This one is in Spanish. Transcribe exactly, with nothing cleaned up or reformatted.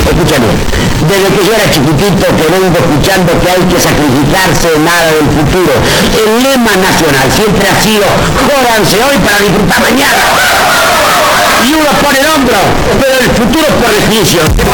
Escúchame, desde que yo era chiquitito que vengo escuchando que hay que sacrificarse nada del futuro. El lema nacional siempre ha sido jódanse hoy para disfrutar mañana. Y uno pone el hombro, pero el futuro por definición